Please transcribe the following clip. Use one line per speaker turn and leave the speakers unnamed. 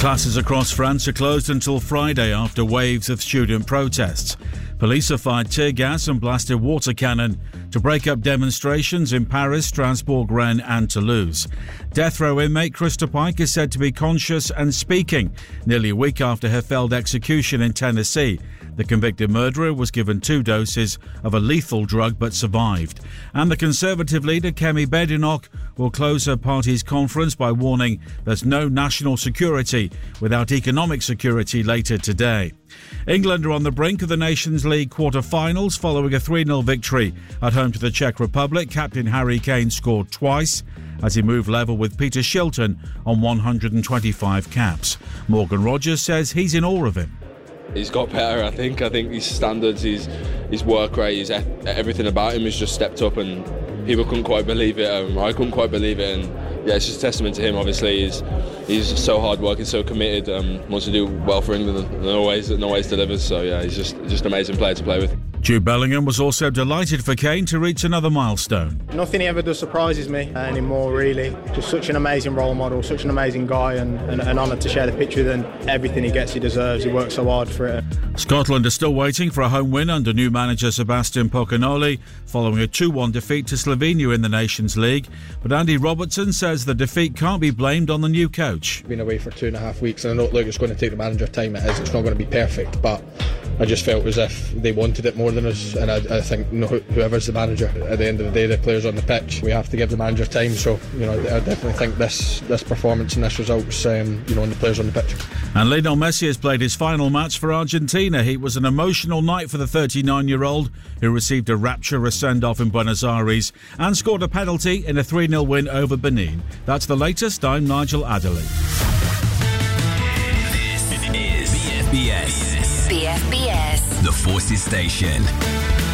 Classes across France are closed until Friday after waves of student protests. Police have fired tear gas and blasted water cannon to break up demonstrations in Paris, Strasbourg, Rennes and Toulouse. Death row inmate Krista Pike is said to be conscious and speaking nearly a week after her failed execution in Tennessee. The convicted murderer was given 2 doses of a lethal drug but survived. And the Conservative leader Kemi Badenoch will close her party's conference by warning there's no national security without economic security later today. England are on the brink of the Nations League quarter-finals following a 3-0 victory at home to the Czech Republic. Captain Harry Kane scored twice as he moved level with Peter Shilton on 125 caps. Morgan Rogers says he's in awe of him.
He's got better, I think his standards, his work rate, everything about him has just stepped up, and people couldn't quite believe it. I couldn't quite believe it, and yeah, it's just a testament to him. Obviously, he's so hard working, so committed, wants to do well for England, and always delivers. So yeah, he's just an amazing player to play with.
Jude Bellingham was also delighted for Kane to reach another milestone.
Nothing he ever does surprises me anymore, really. Just such an amazing role model, such an amazing guy, and an honour to share the pitch with him. Everything he gets, he deserves. He works so hard for it.
Scotland are still waiting for a home win under new manager Sebastian Pocognoli following a 2-1 defeat to Slovenia in the Nations League. But Andy Robertson says the defeat can't be blamed on the new coach.
Been away for 2.5 weeks, and I know it's going to take the manager time. It is. It's not going to be perfect, but I just felt as if they wanted it more than us, and I think whoever's the manager, at the end of the day, the players on the pitch, we have to give the manager time. So I definitely think this performance and this results, and the players on the pitch.
And Lionel Messi has played his final match for Argentina. It was an emotional night for the 39-year-old who received a rapturous send-off in Buenos Aires and scored a penalty in a 3-0 win over Benin. That's the latest. I'm Nigel Adderley.
This is BFBS. The Forces Station.